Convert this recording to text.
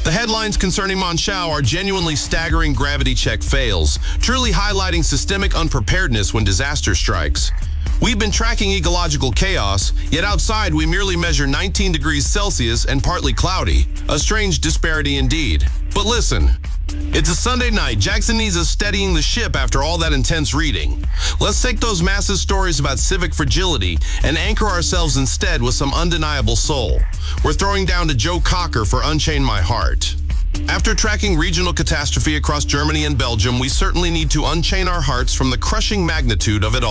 The headlines concerning Manshao are genuinely staggering gravity check fails, truly highlighting systemic unpreparedness when disaster strikes. We've been tracking ecological chaos, yet outside we merely measure 19 degrees Celsius and partly cloudy. A strange disparity indeed. But listen, it's a Sunday night. Jackson needs us steadying the ship after all that intense reading. Let's take those massive stories about civic fragility and anchor ourselves instead with some undeniable soul. We're throwing down to Joe Cocker for Unchain My Heart. After tracking regional catastrophe across Germany and Belgium, we certainly need to unchain our hearts from the crushing magnitude of it all.